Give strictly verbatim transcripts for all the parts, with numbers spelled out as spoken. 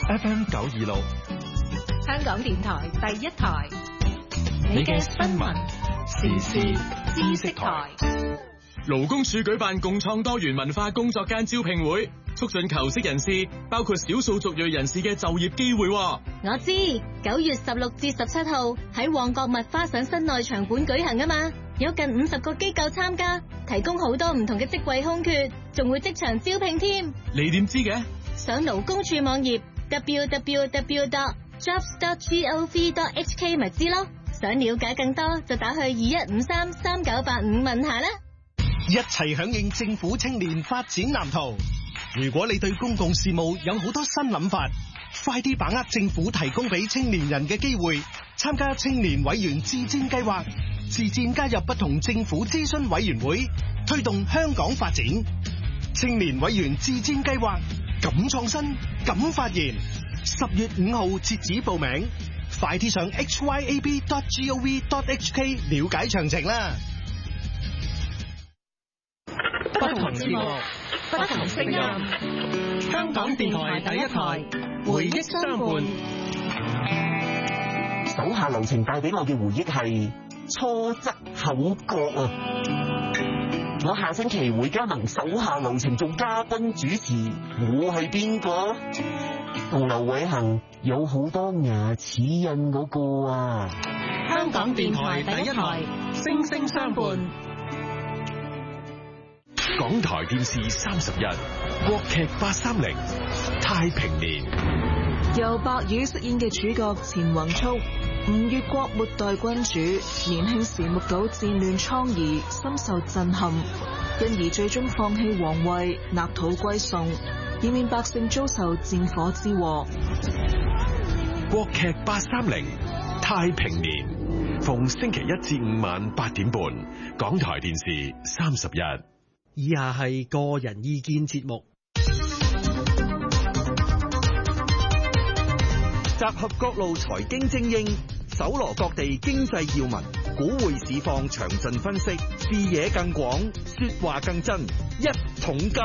F M 九二六， 香港電台第一台， 你嘅新聞時事知識台。 勞工處舉辦共創多元文化工作間招聘會，促進求職人士，包括少數族裔人士嘅就業機會。 我知，九月十六至十七號喺旺角麥花臣室內場館舉行啊嘛，有近五十個機構參加，提供好多唔同嘅職位空缺，仲會即場招聘添。 你點知嘅？ 上勞工處網頁 double-u double-u double-u dot jobs dot gov dot h k 咪知咯。想了解更多就打去二一五三三九八五問下啦。 一齊響應政府青年發展藍圖。如果你對公共事務有好多新諗法，快啲把握政府提供俾青年人嘅機會，參加青年委員自薦計劃，自薦加入不同政府諮詢委員會，推動香港發展。青年委員自薦計劃，敢創新，敢發言。十月五號截止報名，快啲上 h y a b dot gov dot h k 了解詳情啦。 不同節目，不同聲音。香港電台第一台，回憶相伴。 手下留情帶俾我嘅回憶係初則口角啊！我下星期會加盟手下留情做嘉賓主持，我係邊個？同劉偉恒有好多牙齒印嗰個啊！ 香港電台第一台，聲聲相伴。 港台電視三十一，國劇八三零，太平年。 由白宇飾演嘅主角錢宏速，吳越國末代君主，年輕時目睹戰亂瘡痍，深受震撼，因而最終放棄皇位，納土歸宋，以免百姓遭受戰火之禍。 國劇八三零，太平年，逢星期一至五晚八點半，港台電視三十一。 以下係個人意見節目，集合各路財經精英，搜羅各地經濟要聞，股匯市況詳盡分析，視野更廣，說話更真，一桶金。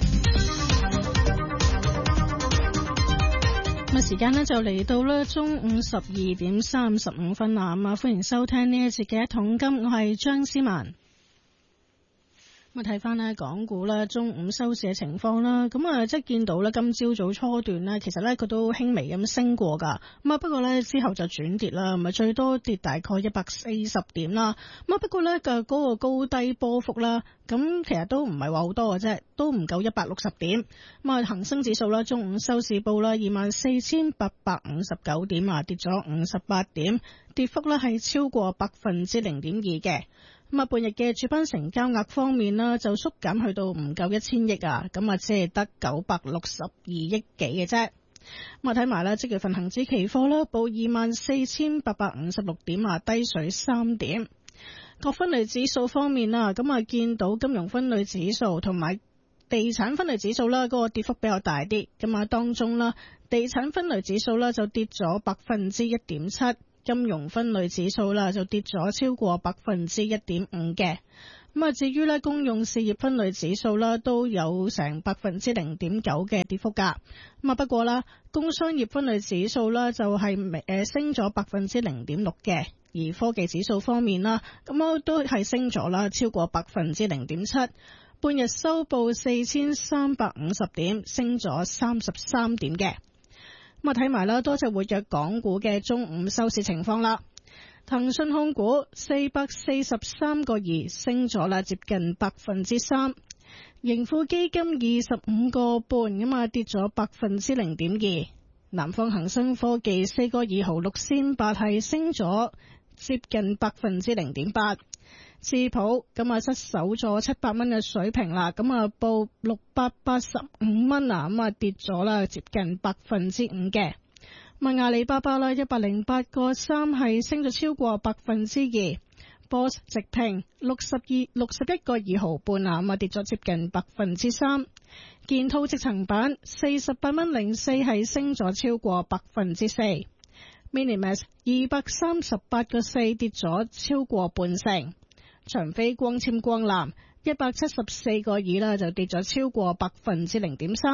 咁啊，時間呢就嚟到啦，中午十二點三十五分啦。咁啊，歡迎收聽呢一節嘅一桶金，我係張思文。咁啊，睇翻咧港股啦，中午收市嘅情況啦，咁啊，即係見到咧今朝早初段咧，其實咧佢都輕微咁升過噶，咁啊，不過咧之後就轉跌啦，咁啊最多跌大概一百四十點啦，咁啊，不過咧嘅嗰個高低波幅啦，咁其實都唔係話好多嘅啫，都唔夠一百六十點，咁啊，恒生指數啦，中午收市報啦二萬四千八百五十九點啊，跌咗五十八點，跌幅咧係超過百分之零點二嘅。咁啊，半日嘅主板成交額方面啦，就縮減去到唔夠一千億啊，咁啊，只係得九百六十二億幾嘅啫。咁啊，睇埋啦，即月份恒指期貨啦，報二萬四千八百五十六點啊，低水三點。各分類指數方面啦，咁啊，見到金融分類指數同埋地產分類指數啦，嗰個跌幅比較大啲。咁啊，當中啦，地產分類指數啦就跌咗百分之一點七。金融分類指數啦就跌咗超過百分之一點五嘅，咁啊至於咧公用事業分類指數啦都有成百分之零點九嘅跌幅噶，咁啊不過啦工商業分類指數啦就係誒升咗百分之零點六嘅，而科技指數方面啦咁啊都係升咗啦超過百分之零點七，半日收報四千三百五十點，升咗三十三點嘅。咁啊，睇埋啦，多隻活躍港股嘅中午收市情況啦。騰訊控股四百四十三個二，升咗啦，接近百分之三。盈富基金二十五個半，咁啊跌咗百分之零點二。南方恒生科技四個二毫六仙八，係升咗接近百分之零點八。智普咁啊失守咗七百蚊嘅水平啦，咁啊報六百八十五蚊啊，咁啊跌咗啦，接近百分之五嘅。咁阿里巴巴啦，一百零八個三係升咗超過百分之二。Boss 直平六十二六十一個二毫半啊，咁啊跌咗接近百分之三。建滔積層板四十八蚊零四係升咗超過百分之四。Minimax 二百三十八個四跌咗超過半成。長飛光纖光纜一百七十四個二啦，就跌咗超過百分之零點三。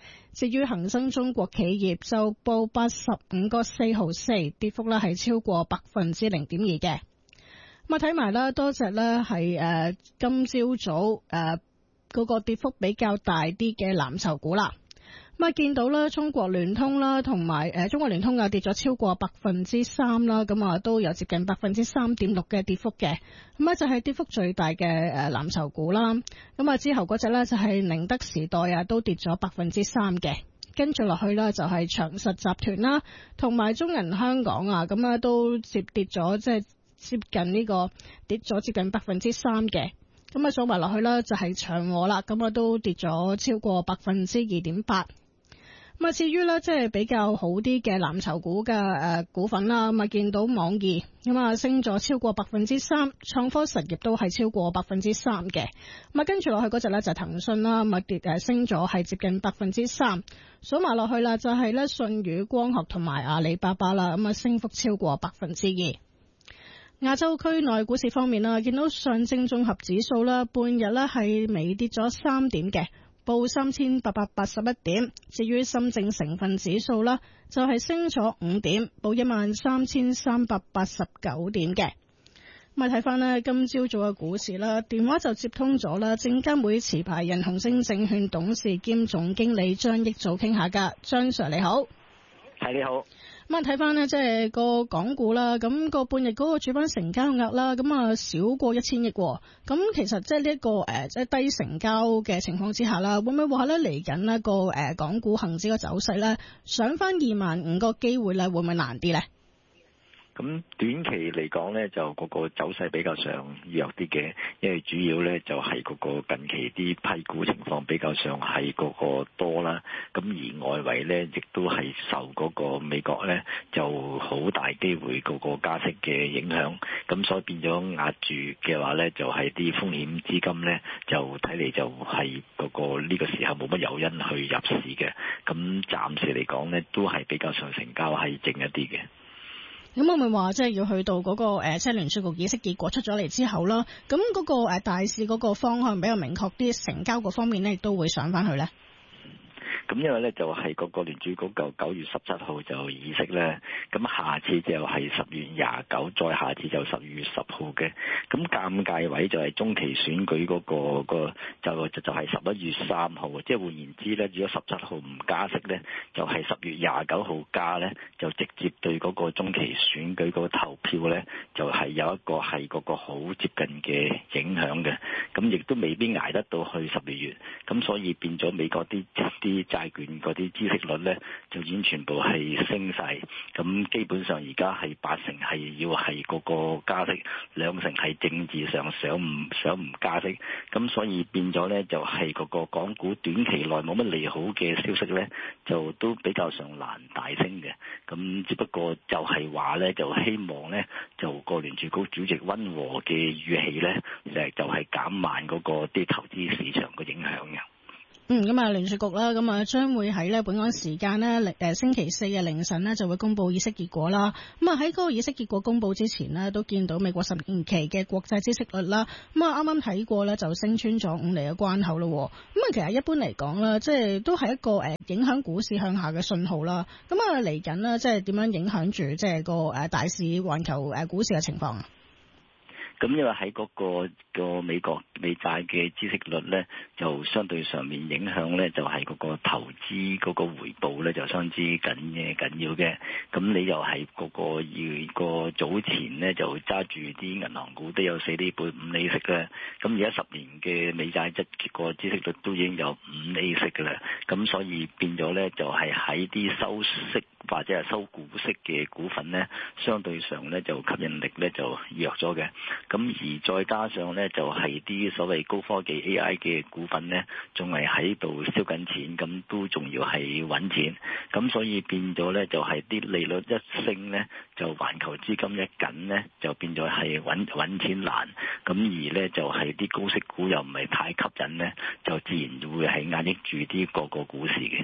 至於恒生中國企業就報八十五個四毫四，跌幅咧係超過百分之零點二嘅。咁啊睇埋啦，多隻咧係誒今朝早誒嗰、呃那個跌幅比較大啲嘅藍籌股啦。咁啊見到咧中國聯通啦，同埋誒中國聯通啊跌咗超過百分之三啦，咁啊都有接近百分之三點六嘅跌幅嘅。咁啊就係跌幅最大嘅誒藍籌股啦。咁啊之後嗰隻咧就係寧德時代啊，都跌咗百分之三嘅。跟住落去咧就係長實集團啦，同埋中銀香港啊，咁啊都接跌咗，即係接近呢個跌咗接近百分之三嘅。咁啊數埋落去咧就係長和啦，咁啊都跌咗超過百分之二點八。咁啊，至於咧，即係比較好啲嘅藍籌股嘅誒股份啦，咁啊見到網易咁啊升咗超過百分之三，創科實業都係超過百分之三嘅。咁啊跟住落去嗰隻咧就係騰訊啦，咁啊跌誒升咗係接近百分之三。數埋落去啦，就係咧舜宇光學同埋阿里巴巴啦，咁啊升幅超過百分之二。亞洲區內股市方面啦，見到上證綜合指數啦，半日咧係微跌咗三點嘅，報三千八百八十一點。至於深證成分指數啦，就係升咗五點，報一萬三千三百八十九點嘅。咁啊睇翻呢今朝早嘅股市啦，電話就接通咗啦，證監會持牌人紅星證券董事兼總經理張益祖傾下噶。張 Sir 你好。 係你好。 咁啊睇翻呢即係個港股啦，咁個半日嗰個主板成交額啦，咁啊少過一千億。咁其實即係呢一個誒即係低成交嘅情況之下啦，會唔會話咧嚟緊呢個誒港股恒指嘅走勢咧，上翻二萬五個機會咧，會唔會難啲咧？ 咁短期嚟講呢，就嗰個走勢比較上弱啲嘅，因為主要呢就係嗰個近期啲批股情況比較上係嗰個多啦。咁而外圍呢，亦都係受嗰個美國呢就好大機會嗰個加息嘅影響，咁所以變咗壓住嘅話呢，就係啲風險資金呢，就睇嚟就係嗰個呢個時候冇乜誘因去入市嘅。咁暫時嚟講呢，都係比較上成交係靜一啲嘅。 咁我咪話即係要去到嗰、那個誒，即係聯儲局議息結果出咗嚟之後啦，咁嗰個誒大市嗰個方向比較明確啲，成交嗰方面咧亦都會上翻去咧。 咁因為咧就係嗰個聯儲局就九月十七號就議息咧，咁下次就係十月廿九，再下次就十月十號嘅。咁尷尬位就係中期選舉嗰、嗰個個就就就係十一月三號，即係換言之咧，如果十七號唔加息咧，就係、是、十月廿九號加咧，就直接對嗰個中期選舉嗰個投票咧，就係、是、有一個係嗰個好接近嘅影響嘅。咁亦都未必捱得到去十二月，咁所以變咗美國啲啲債券嗰啲孳息率咧，就已經全部係升晒。咁基本上而家係八成係要係嗰個加息，兩成係政治上想唔想唔加息。咁所以變咗咧，就係嗰個港股短期內冇乜利好嘅消息咧，就都比較上難大升嘅。咁只不過就係話咧，就希望咧，就個聯儲局主席溫和嘅語氣咧，就係減慢嗰個啲投資市場嘅影響嘅。 嗯，咁啊聯儲局啦，咁啊將會喺咧本港時間咧，誒星期四嘅凌晨咧就會公布議息結果啦。咁啊喺嗰個議息結果公布之前呢，都見到美國十年期嘅國債孳息率啦，咁啊啱啱睇過咧就升穿咗五厘嘅關口咯。咁啊其實一般嚟講啦，即係都係一個誒影響股市向下嘅信號啦。咁啊嚟緊呢，即係點樣影響住即係個誒大市環球誒股市嘅情況啊？ 咁因為喺嗰、嗰個、嗰個美國美債嘅孳息率咧，就相對上面影響咧，就係、係、嗰個投資嗰個回報咧，就相之緊嘅緊要嘅。咁你又係嗰個要個早前咧，就揸住啲銀行股都有四厘半五厘息咧。咁而家十年嘅美債即結果孳息率都已經有五厘息㗎啦。咁所以變咗咧，就係喺啲收息或者係收股息嘅股份咧，相對上咧就吸引力咧就弱咗嘅。咁而再加上咧，就係、是、啲所謂高科技 A I 嘅股份咧，仲係喺度燒緊錢，咁都仲要係揾錢。咁所以變咗咧，就係、是、啲利率一升咧，就環球資金一緊咧，就變咗係揾揾錢難。咁而咧就係、是、啲高息股又唔係太吸引咧，就自然會係壓抑住啲個個股市嘅。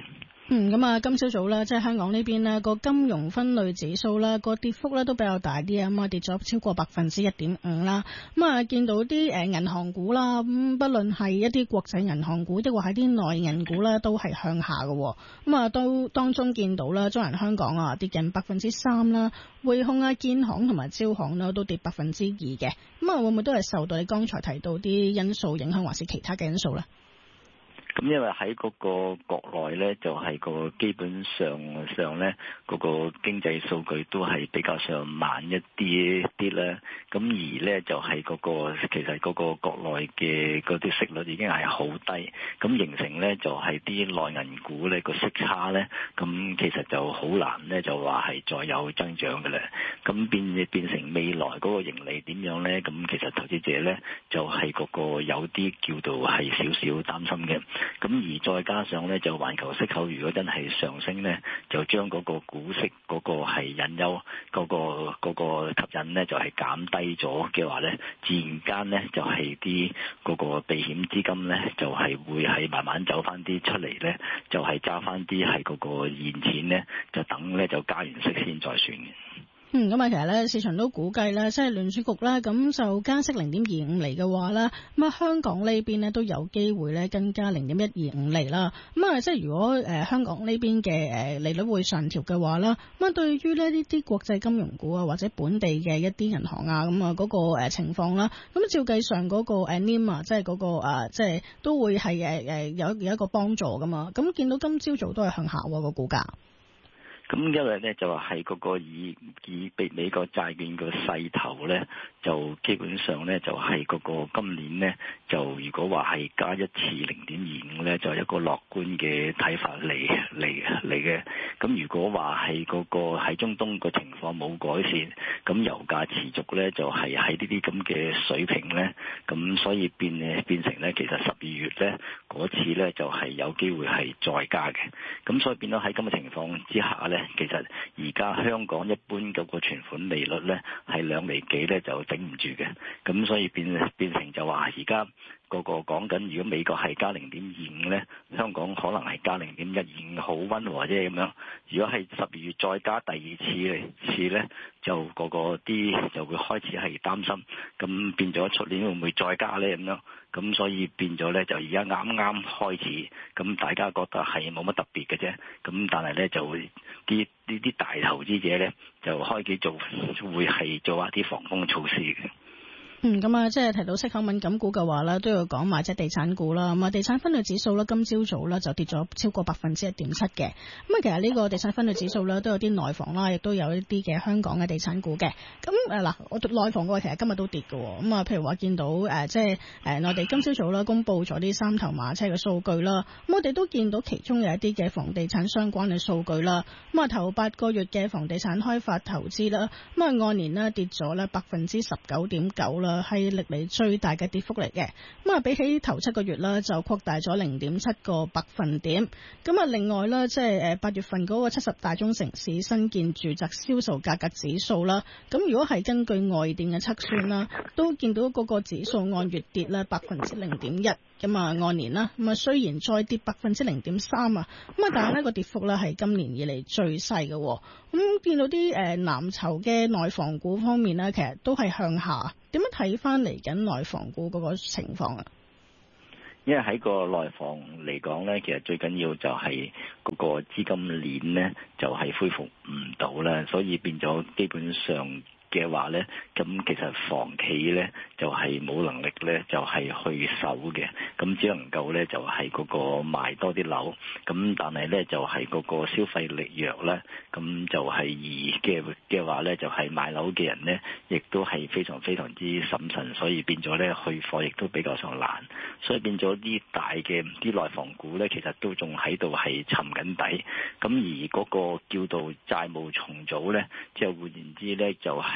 嗯，咁啊，今朝早咧，即係香港呢邊呢個金融分類指數啦，個跌幅咧都比較大啲啊，咁啊跌咗超過百分之一點五啦。咁啊，見到啲誒銀行股啦，咁不論係一啲國際銀行股，亦或係啲內銀股咧，都係向下嘅。咁啊，都當中見到啦，中銀香港啊跌近百分之三啦，匯控啊、建行同埋招行呢都跌百分之二嘅。咁啊，會唔會都係受到你剛才提到啲因素影響，還是其他嘅因素咧？ 咁因為喺嗰個國內咧，就係、是、個基本上上咧，嗰、那個經濟數據都係比較上慢一啲啲啦。咁而咧就係、是、嗰、那個其實嗰個國內嘅嗰啲息率已經係好低，咁形成咧就係、是、啲內銀股咧個息差咧，咁其實就好難咧就話係再有增長嘅啦。咁變變成未來嗰個盈利點樣咧？咁其實投資者咧就係、是、嗰個有啲叫做係少少擔心嘅。咁而再加上咧，就環球息口如果真係上升咧，就將嗰個股息嗰個係隱憂嗰個嗰個吸引咧，就係減低咗嘅話咧，自然間咧就係啲嗰個避險資金咧，就係會係慢慢走翻啲出嚟咧，就係揸翻啲係嗰個現錢咧，就等咧就加完息先再算嘅。 嗯，咁啊，其實咧，市場都估計咧，即係聯儲局咧，咁就加息零點二五厘嘅話咧，咁啊，香港呢邊呢都有機會咧，更加零點一二五厘啦。咁啊，即係如果誒、呃、香港呢邊嘅誒利率會上調嘅話啦，咁啊，對於呢呢啲國際金融股啊，或者本地嘅一啲銀行啊，咁啊嗰個誒情況啦，咁照計上嗰個誒 N I M 啊，即係嗰個誒，即係都會係誒誒有有一個幫助噶嘛。咁見到今朝早都係向下喎個股價。 咁因為咧就係嗰個以以美美國債券個勢頭咧，就基本上咧就係嗰個今年咧就如果話係加一次零點二五咧，就係一個樂觀嘅睇法嚟嚟嚟嘅。咁如果話係嗰個喺中東個情況冇改善，咁油價持續咧就係喺呢啲咁嘅水平咧，咁所以變誒變成咧其實十二月咧嗰次咧就係有機會係再加嘅。咁所以變咗喺咁嘅情況之下咧。其實而家香港一般嗰個存款利率咧係兩厘幾咧就頂唔住嘅，咁所以變變成就話而家個個講緊，如果美國係加零點二五咧，香港可能係加零點一二五，好溫和啫咁樣。如果係十二月再加第二次嚟次咧，就個個啲就會開始係擔心，咁變咗出年會唔會再加咧咁樣？咁所以變咗咧就而家啱啱開始，咁大家覺得係冇乜特別嘅啫，咁但係咧就會啲呢啲大投資者咧就開始做會係做一啲防風措施嘅。 嗯，咁啊，即係提到息口敏感股嘅話咧，都要講埋隻地產股啦。咁啊，地產分類指數咧，今朝早咧就跌咗超過百分之一點七嘅。咁啊，其實呢個地產分類指數咧都有啲內房啦，亦都有一啲嘅香港嘅地產股嘅。咁誒嗱，我內房嘅話其實今日都跌嘅。咁啊，譬如話見到誒、呃，即係誒內地今朝早啦，公布咗啲三頭馬車嘅數據啦。咁我哋都見到其中有一啲嘅房地產相關嘅數據啦。咁啊，頭八個月嘅房地產開發投資啦，咁啊按年呢跌咗咧百分之十九點九啦。係歷嚟最大嘅跌幅嚟嘅，咁啊比起頭七個月啦，就擴大咗零點七個百分點。咁啊，另外咧，即係誒八月份嗰個七十大中城市新建住宅銷售價格指數啦，咁如果係根據外電嘅測算啦，都見到嗰個指數按月跌咧百分之零點一。咁啊，按年啦，咁啊雖然再跌百分之零點三啊，咁啊，但係呢個跌幅咧係今年以嚟最細嘅。咁見到啲誒藍籌嘅內房股方面咧，其實都係向下。點樣睇翻嚟緊內房股嗰個情況啊？ 因為喺個內房嚟講咧，其實最緊要就係嗰個資金鏈咧，就係恢復唔到啦，所以變咗基本上嘅話咧，咁其實房企咧就係冇能力咧，就係去守嘅，咁只能夠咧就係嗰個賣多啲樓，咁但係咧就係嗰個消費力弱咧，咁就係而嘅嘅話咧，就係買樓嘅人咧，亦都係非常非常之審慎，所以變咗咧去貨亦都比較上難，所以變咗啲大嘅啲內房股咧，其實都仲喺度係沉緊底，咁而嗰個叫做債務重組咧，即係換言之咧就係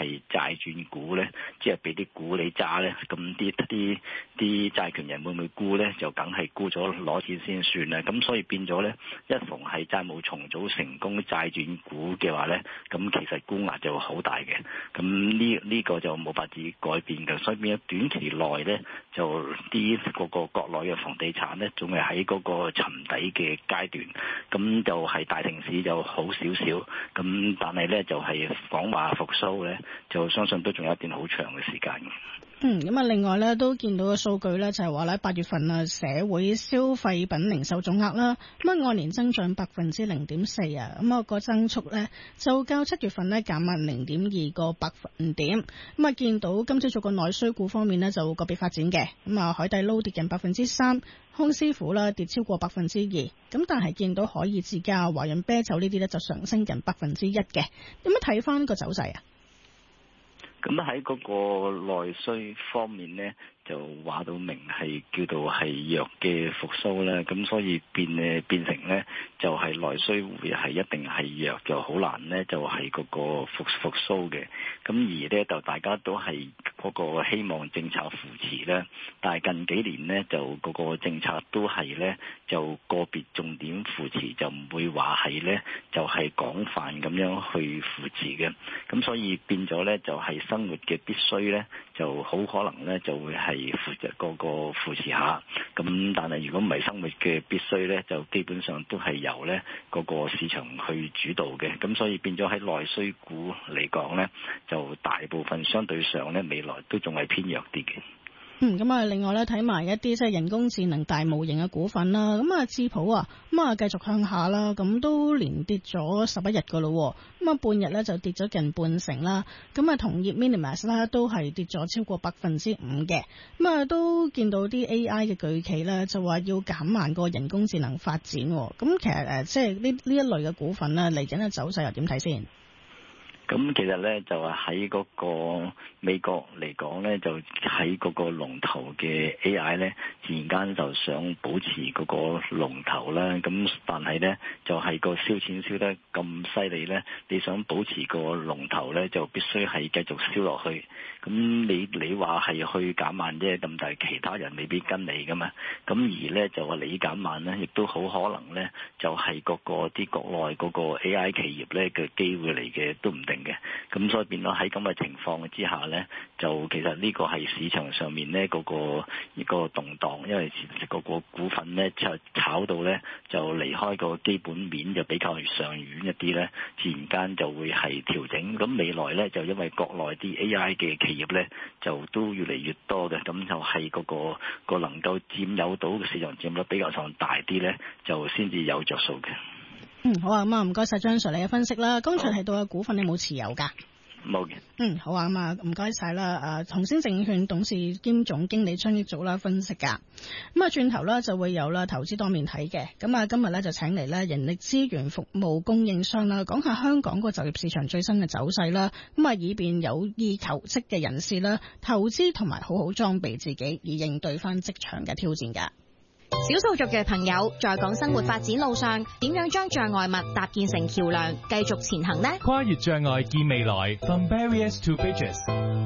係債轉股咧，即係俾啲股你揸咧，咁啲啲啲債權人會唔會沽咧？就梗係沽咗攞錢先算啦。咁所以變咗咧，一逢係債務重組成功債轉股嘅話咧，咁其實沽壓就好大嘅。咁呢呢個就冇法子改變嘅，所以變咗短期內咧，就啲嗰個國內嘅房地產咧，仲係喺嗰個沉底嘅階段。咁就係大城市就好少少，咁但係咧就係講話復甦咧，就相信都仲有一段好長嘅時間。 嗯，咁啊，另外咧都見到個數據咧，就係話咧八月份啊社會消費品零售總額啦，咁啊按年增長百分之零點四啊，咁啊個增速咧就較七月份咧減慢零點二個百分點。咁啊見到今朝早個內需股方面咧就個別發展嘅，咁啊海底撈跌近百分之三，康師傅啦跌超過百分之二，咁但係見到海爾之家、華潤啤酒呢啲咧就上升近百分之一嘅。點樣睇翻個走勢啊？ 咁喺嗰個內需方面呢，就話到明係叫做係弱嘅復甦啦，咁所以變誒變成呢，就係、是、內需會係一定係弱，就好難呢，就係、是、嗰個復復甦嘅。咁而呢，就大家都係嗰個希望政策扶持呢，但係近幾年呢，就嗰個政策都係呢，就個別重點扶持，就唔會話係呢，就係、是、廣泛咁樣去扶持嘅。咁所以變咗呢，就係、是、生活嘅必須呢，就好可能呢，就會係扶個個扶持下。咁但係如果唔係生活嘅必須呢，就基本上都係由呢嗰個市場去主導嘅。咁所以變咗喺內需股嚟講呢，就大部分相對上呢，未來都仲係偏弱啲嘅。 嗯，咁啊，另外咧睇埋一啲即係人工智能大模型嘅股份啦，咁啊智普啊，咁啊繼續向下啦，咁都連跌咗十一日噶咯，咁啊半日咧就跌咗近半成啦，咁啊同業 Minimax 啦都係跌咗超過百分之五嘅，咁啊都見到啲 A I 嘅巨企咧就話要減慢個人工智能發展，咁其實誒即係呢呢一類嘅股份咧嚟緊嘅走勢又點睇先？ 咁其實咧就係喺嗰個美國嚟講咧，就喺嗰個龍頭嘅 A I 咧，自然間就想保持嗰個龍頭啦。咁但係咧就係、是、個燒錢燒得咁犀利咧，你想保持個龍頭咧，就必須係繼續燒落去。咁你你話係去減慢啫，咁但係其他人未必跟你噶嘛。咁而咧就話你減慢咧，亦都好可能咧，就係、是、嗰個啲國內嗰個 A I 企業咧嘅機會嚟嘅，都唔定嘅。咁所以變咗喺咁嘅情況之下咧，就其實呢個係市場上面咧嗰個一個動盪，因為個個股份咧就炒到咧就離開個基本面，就比較上遠一啲咧，自然間就會係調整。咁未來咧就因為國內啲 A I 嘅企業咧就都越嚟越多嘅，咁就係嗰個個能夠佔有到嘅市場佔率比較上大啲咧，就先至有着數嘅。 嗯，好啊，咁啊，唔該晒張 Sir 你嘅分析啦。剛才提到嘅股份你冇持有噶？ 冇嘅。 嗯，好啊，咁啊，唔該晒啦。誒，同星證券董事兼總經理張益祖啦分析噶。咁啊，轉頭咧就會有啦投資多面睇嘅。咁啊，今日咧就請嚟咧人力資源服務供應商啦，講下香港個就業市場最新嘅走勢啦。咁啊，以便有意求職嘅人士啦，投資同埋好好裝備自己，而應對翻職場嘅挑戰噶。 少數族嘅朋友在港生活發展路上，點樣將障礙物搭建成橋梁，繼續前行呢？ 跨越障礙見未來 ，From barriers to bridges.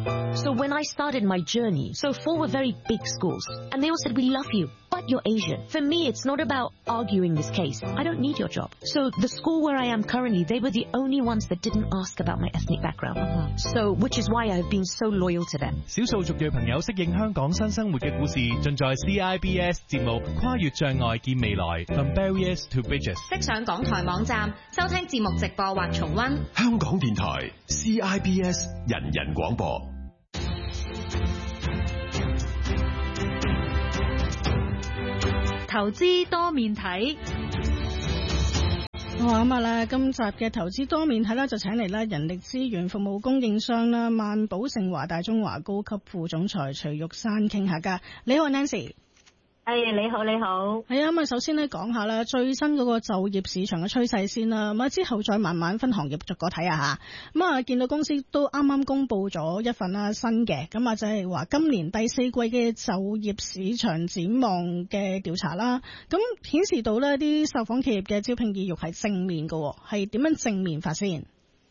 So when I started my journey, so four were very big schools, and they all said, we love you, but you're Asian. For me, it's not about arguing this case. I don't need your job. So the school where I am currently, they were the only ones that didn't ask about my ethnic background. Uh-huh. So, which is why I have been so loyal to them. 少數族裔朋友適應香港新生活嘅故事，盡在 C I B S 節目《跨越障礙見未來 From Barriers to Bridges》。 即上港台網站收聽節目直播或重溫。 香港電台 C I B S 人人廣播。 投資多面睇，好啊咁啊啦！今集嘅投資多面睇啦，就請嚟啦人力資源服務供應商啦，萬寶盛華大中華高級副總裁徐玉珊傾下噶。你好 Nancy。 係、hey, 你好，你好。 係啊，咁啊，首先咧講下啦，最新嗰個就業市場嘅趨勢先啦，咁啊之後再慢慢分行業逐個睇下吓。咁啊，見到公司都啱啱公布咗一份啦新嘅，咁啊就係話今年第四季嘅就業市場展望嘅調查啦。咁顯示到呢啲受訪企業嘅招聘意欲係正面嘅，係點樣正面法先？ 誒、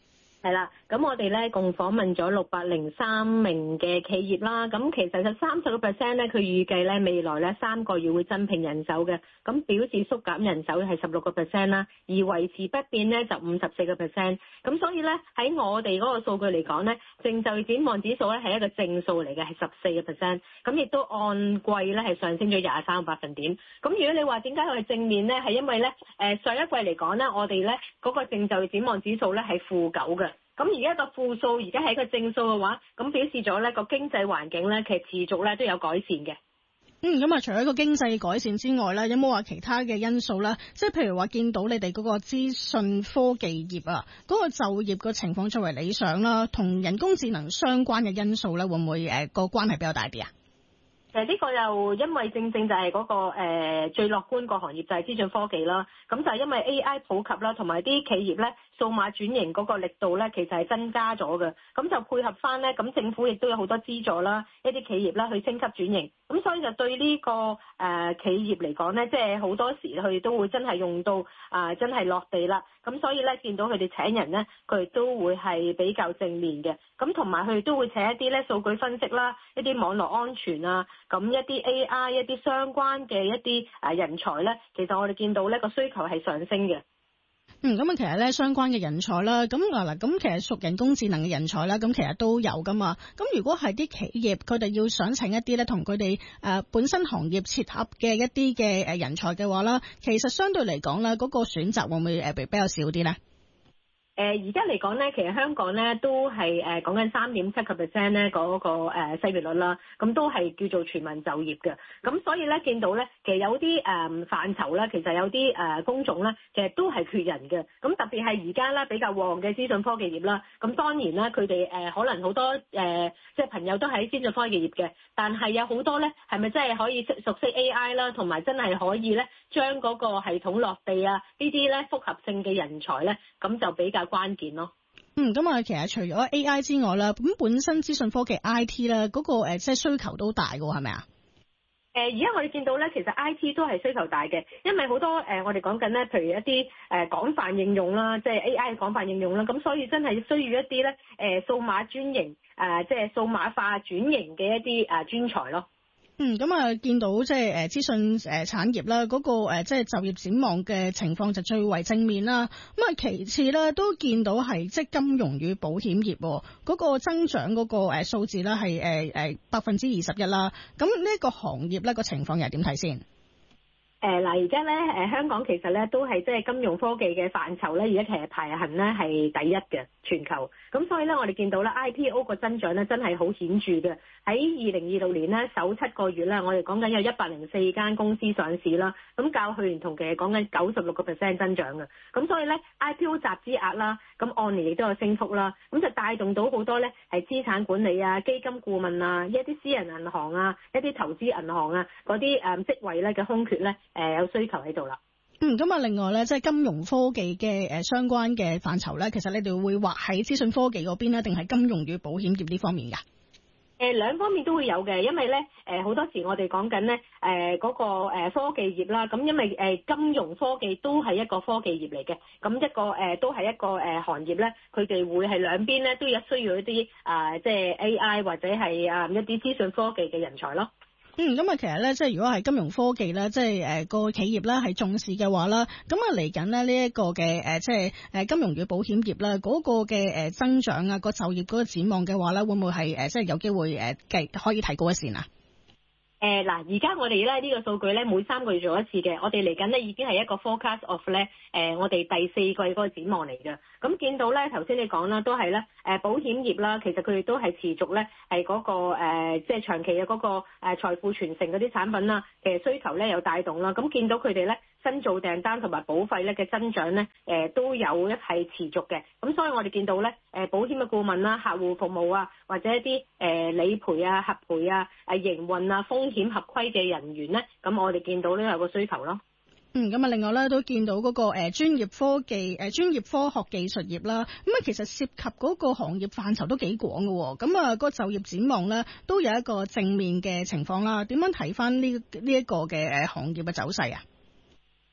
係啦，咁我哋咧共訪問咗六百零三名嘅企業啦，咁其實就三十個 percent 咧，佢預計咧未來咧三個月會增聘人手嘅，咁表示縮減人手係十六個 percent 啦，而維持不變咧就五十四個 percent，咁所以咧喺我哋嗰個數據嚟講咧，淨就業展望指數咧係一個正數嚟嘅，係十四個 percent，咁亦都按季咧係上升咗廿三個百分點。咁如果你話點解佢係正面咧，係因為咧誒上一季嚟講咧，我哋咧嗰個淨就業展望指數咧係負九嘅。咁而家個負數而家係一個正數嘅話，咁表示咗咧個經濟環境咧其實持續咧都有改善嘅。 嗯，咁啊，除咗個經濟改善之外咧，有冇話其他嘅因素咧？即係譬如話見到你哋嗰個資訊科技業啊，嗰個就業個情況最為理想啦，同人工智能相關嘅因素咧，會唔會誒個關係比較大啲啊？ 誒呢個又因為正正就係嗰、那個、呃、最樂觀個行業就係資訊科技啦，咁就係因為 A I 普及啦，同埋啲企業咧數碼轉型嗰個力度咧其實係增加咗嘅，咁就配合翻咧，咁政府亦都有好多資助啦，一啲企業啦去升級轉型，咁所以就對呢、這個誒、呃、企業嚟講咧，即係好多時佢都會真係用到啊、呃、真係落地啦，咁所以咧見到佢哋請人咧，佢哋都會係比較正面嘅，咁同埋佢哋都會請一啲咧數據分析啦，一啲網絡安全啊。咁一啲 A I 一啲相關嘅一啲誒人才咧，其實我哋見到呢個需求係上升嘅。 嗯，咁啊，其實咧相關嘅人才啦，咁啊嗱，咁其實屬人工智能嘅人才啦，咁其實都有噶嘛。咁如果係啲企業佢哋要想請一啲咧同佢哋誒本身行業切合嘅一啲嘅誒人才嘅話啦，其實相對嚟講咧，嗰個選擇會唔會誒比比較少啲咧？ 誒而家嚟講咧，其實香港咧都係誒講緊三點七個 percent 咧嗰個誒失業率啦，咁都係叫做全民就業嘅。咁所以咧見到咧，其實有啲誒範疇咧，其實有啲誒工種咧，其實都係缺人嘅。咁特別係而家咧比較旺嘅資訊科技業啦，咁當然啦，佢哋誒可能好多誒即係朋友都喺資訊科技業嘅，但係有好多咧係咪真係可以熟悉 A I 啦，同埋真係可以咧將嗰個系統落地啊呢啲咧複合性嘅人才咧，咁就比較關鍵咯。 嗯，咁啊，其實除咗 A I 之外啦，咁本身資訊科技 I T 啦，嗰個誒即係需求都大嘅，係咪啊？ 誒而家我哋見到咧，其實 I T 都係需求大嘅，因為好多誒、呃、我哋講緊咧，譬如一啲誒廣泛應用啦，即係 A I 嘅廣泛應用啦，咁所以真係需要一啲咧誒數碼專型誒即係數碼化轉型嘅一啲誒專才咯。 嗯，咁啊，見到即係誒資訊誒產業啦，嗰個誒即係就業展望嘅情況就最為正面啦。咁啊，其次咧都見到係即係金融與保險業嗰個增長嗰個誒數字咧係誒誒百分之二十一啦。咁呢一個行業咧個情況又點睇先？ 誒嗱，而家咧誒香港其實咧都係即係金融科技嘅範疇咧，而家其實排行咧係第一嘅全球。咁所以咧，我哋見到咧 I P O 個增長咧真係好顯著嘅。喺二零二六年咧首七個月咧，我哋講緊有一百零四間公司上市啦。咁較去年同期講緊九十六個 percent 增長嘅。咁所以咧 I P O 集資額啦，咁按年亦都有升幅啦。咁就帶動到好多咧係資產管理啊、基金顧問啊、一啲私人銀行啊、一啲投資銀行啊嗰啲誒職位咧嘅空缺咧。誒有需求喺度啦。 嗯，咁啊，另外咧，即係金融科技嘅誒相關嘅範疇咧，其實你哋會劃喺資訊科技嗰邊咧，定係金融與保險業呢方面㗎？ 誒兩方面都會有嘅，因為咧誒好多時我哋講緊咧誒嗰個誒科技業啦，咁因為誒金融科技都係一個科技業嚟嘅，咁一個誒都係一個誒行業咧，佢哋會係兩邊咧都有需要一啲啊即係 A I 或者係啊一啲資訊科技嘅人才咯。 嗯，咁啊，其實咧，即係如果係金融科技咧，即係誒個企業咧係重視嘅話啦，咁啊嚟緊咧呢一個嘅誒即係誒金融與保險業啦，嗰個嘅誒增長啊，個就業嗰個展望嘅話咧，會唔會係誒即係有機會誒計可以提高一線啊？ 誒嗱，而家我哋咧呢個數據咧每三個月做一次嘅，我哋嚟緊咧已經係一個 forecast of 咧誒我哋第四季嗰個展望嚟嘅。咁見到咧頭先你講啦，都係咧誒保險業啦，其實佢哋都係持續咧係嗰個誒即係長期嘅嗰個誒財富傳承嗰啲產品啦嘅需求咧有帶動啦。咁見到佢哋咧新造訂單同埋保費咧嘅增長咧誒都有一係持續嘅。咁所以我哋見到咧誒保險嘅顧問啦、客戶服務啊，或者一啲誒理賠啊、合賠啊、誒營運啊、風險合規嘅人員咧，咁我哋見到呢有個需求咯。 嗯，咁啊，另外咧都見到嗰個誒專業科技誒專業科學技術業啦，咁啊其實涉及嗰個行業範疇都幾廣嘅，咁啊個就業展望咧都有一個正面嘅情況啦。點樣睇翻呢呢一個嘅誒行業嘅走勢啊？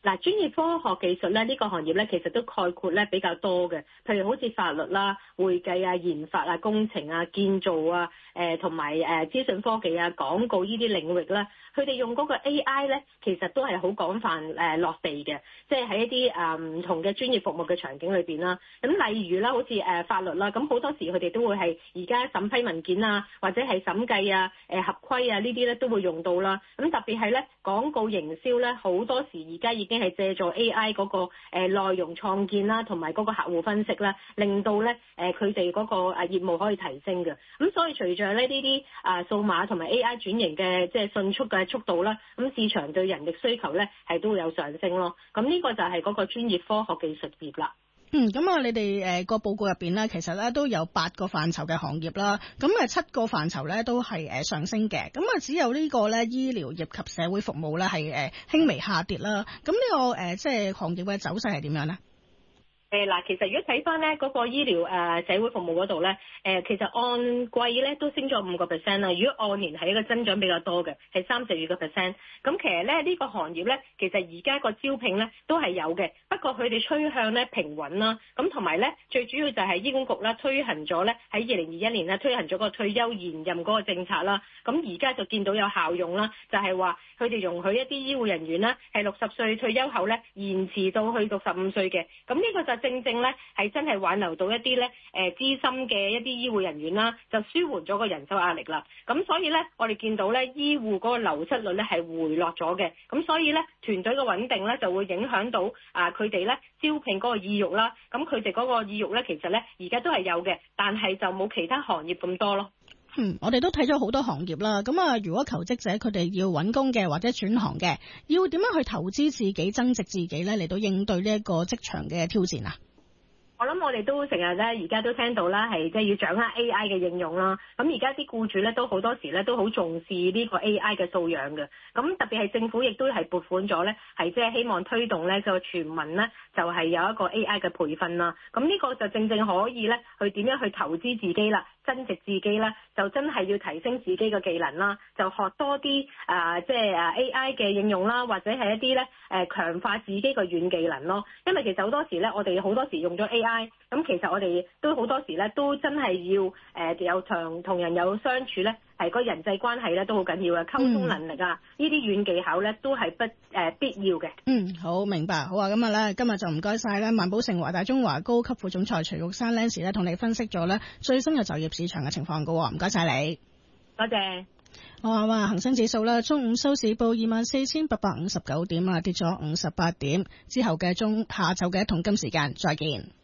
嗱，專業科學技術咧，呢個行業咧，其實都概括咧比較多嘅，譬如好似法律啦、會計啊、研發啊、工程啊、建造啊、誒同埋誒資訊科技啊、廣告呢啲領域啦，佢哋用嗰個 A I 咧，其實都係好廣泛誒落地嘅，即係喺一啲誒唔同嘅專業服務嘅場景裏邊啦。咁例如啦，好似誒法律啦，咁好多時佢哋都會係而家審批文件啊，或者係審計啊、誒合規啊呢啲咧都會用到啦。咁特別係咧廣告營銷咧，好多時而家已經係借助 A I 嗰個誒內容創建啦，同埋嗰個客戶分析啦，令到咧誒佢哋嗰個誒業務可以提升嘅。咁所以隨着咧呢啲啊數碼同埋 A I 轉型嘅即係迅速嘅速度啦，咁市場對人力需求咧係都會有上升咯。咁呢個就係嗰個專業科學技術業啦。 嗯，咁啊，你哋誒個報告入邊咧，其實咧都有八個範疇嘅行業啦，咁誒七個範疇咧都係誒上升嘅，咁啊只有呢個咧醫療業及社會服務咧係誒輕微下跌啦。咁呢個誒即係行業嘅走勢係點樣咧？ 誒嗱，其實如果睇翻咧嗰個醫療誒社會服務嗰度咧，誒其實按季咧都升咗五個 percent 啦。如果按年係一個增長比較多嘅，係三十二個 percent。咁其實咧呢個行業咧，其實而家個招聘咧都係有嘅，不過佢哋趨向咧平穩啦。咁同埋咧最主要就係醫管局啦推行咗咧喺二零二一年咧推行咗個退休延任嗰個政策啦。咁而家就見到有效用啦，就係話佢哋容許一啲醫護人員啦係六十歲退休後咧延遲到去六十五歲嘅。咁呢個就正正咧係真係挽留到一啲咧誒資深嘅一啲醫護人員啦，就舒緩咗個人手壓力啦。咁所以咧，我哋見到咧醫護嗰個流失率咧係回落咗嘅。咁所以咧團隊嘅穩定咧就會影響到啊佢哋咧招聘嗰個意欲啦。咁佢哋嗰個意欲咧其實咧而家都係有嘅，但係就冇其他行業咁多咯。 嗯，我哋都睇咗好多行業啦。咁啊，如果求職者佢哋要揾工嘅或者轉行嘅，要點樣去投資自己、增值自己咧，嚟到應對呢一個職場嘅挑戰啊？ 我諗我哋都成日咧，而家都聽到啦，係即係要掌握 A I 嘅應用啦。咁而家啲僱主咧都好多時咧都好重視呢個 A I 嘅素養嘅。咁特別係政府亦都係撥款咗咧，係即係希望推動咧個全民咧就係有一個 A I 嘅培訓啦。咁呢個就正正可以咧去點樣去投資自己啦，增值自己啦，就真係要提升自己嘅技能啦，就學多啲啊即係啊 A I 嘅應用啦，或者係一啲咧誒強化自己嘅軟技能咯。因為其實好多時咧，我哋好多時用咗 A I。咁其實我哋都好多時咧，都真係要誒、呃、有同同人有相處咧，係個人際關係咧都好緊要嘅，溝通能力啊，呢啲軟技巧咧都係不誒、呃、必要嘅。嗯，好明白，好啊，咁啊咧，今日就唔該晒咧，萬寶盛華大中華高級副總裁徐玉珊 Nancy 咧，同你分析咗咧最新嘅就業市場嘅情況㗎，唔該晒你，多謝。我話話恒生指數啦，中午收市報二萬四千八百五十九點啊，跌咗五十八點，之後嘅中下晝嘅一桶金時間再見。